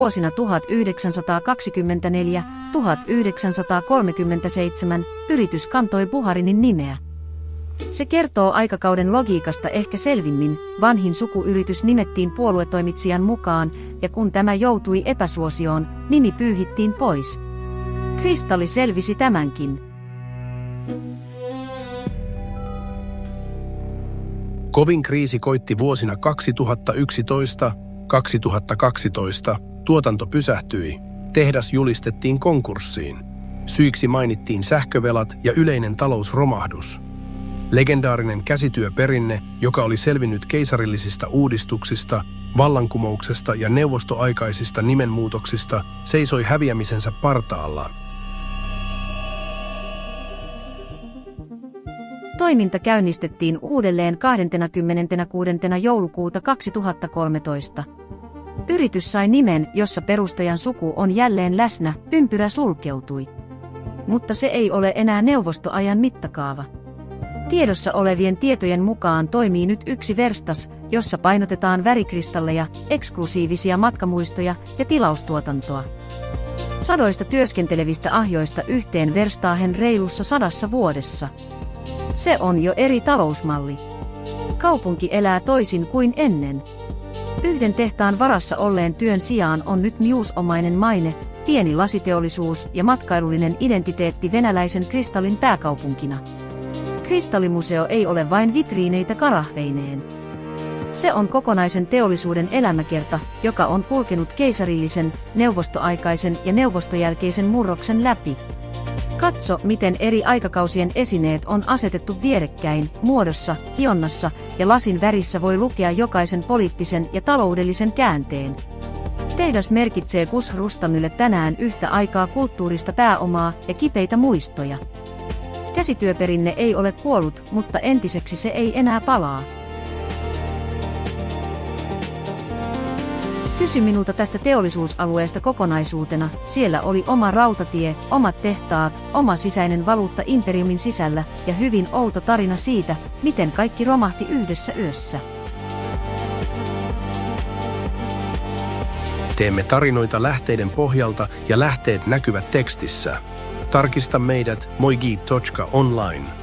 Vuosina 1924–1937 yritys kantoi Buharinin nimeä. Se kertoo aikakauden logiikasta ehkä selvimmin. Vanhin sukuyritys nimettiin puoluetoimitsijan mukaan, ja kun tämä joutui epäsuosioon, nimi pyyhittiin pois. Kristalli selvisi tämänkin. Kovin kriisi koitti vuosina 2011–2012. Tuotanto pysähtyi. Tehdas julistettiin konkurssiin. Syiksi mainittiin sähkövelat ja yleinen talousromahdus. Legendaarinen käsityöperinne, joka oli selvinnyt keisarillisista uudistuksista, vallankumouksesta ja neuvostoaikaisista nimenmuutoksista, seisoi häviämisensä partaalla. Toiminta käynnistettiin uudelleen 26. joulukuuta 2013. Yritys sai nimen, jossa perustajan suku on jälleen läsnä, ympyrä sulkeutui. Mutta se ei ole enää neuvostoajan mittakaava. Tiedossa olevien tietojen mukaan toimii nyt yksi verstas, jossa painotetaan värikristalleja, eksklusiivisia matkamuistoja ja tilaustuotantoa. Sadoista työskentelevistä ahjoista yhteen verstaahen reilussa 100 vuodessa. Se on jo eri talousmalli. Kaupunki elää toisin kuin ennen. Yhden tehtaan varassa olleen työn sijaan on nyt miusomainen maine, pieni lasiteollisuus ja matkailullinen identiteetti venäläisen kristallin pääkaupunkina. Kristallimuseo ei ole vain vitriineitä karahveineen. Se on kokonaisen teollisuuden elämäkerta, joka on kulkenut keisarillisen, neuvostoaikaisen ja neuvostojälkeisen murroksen läpi. Katso, miten eri aikakausien esineet on asetettu vierekkäin, muodossa, hionnassa ja lasin värissä voi lukea jokaisen poliittisen ja taloudellisen käänteen. Tehdas merkitsee Gus Rustamille tänään yhtä aikaa kulttuurista pääomaa ja kipeitä muistoja. Käsityöperinne ei ole kuollut, mutta entiseksi se ei enää palaa. Kysy minulta tästä teollisuusalueesta kokonaisuutena. Siellä oli oma rautatie, omat tehtaat, oma sisäinen valuutta imperiumin sisällä ja hyvin outo tarina siitä, miten kaikki romahti yhdessä yössä. Teemme tarinoita lähteiden pohjalta ja lähteet näkyvät tekstissä. Tarkista meidät moigi.online.